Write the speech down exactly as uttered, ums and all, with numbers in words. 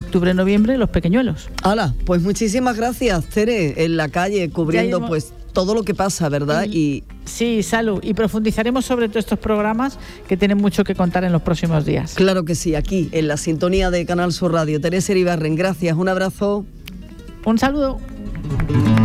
octubre, noviembre, los pequeñuelos. ¡Hala! Pues muchísimas gracias, Tere, en la calle, cubriendo hemos... pues todo lo que pasa, ¿verdad? Y, y sí, Salud, y profundizaremos sobre todos estos programas que tienen mucho que contar en los próximos días. Claro que sí, aquí, en la sintonía de Canal Sur Radio. Teresa Iribarren, gracias, un abrazo. Un saludo.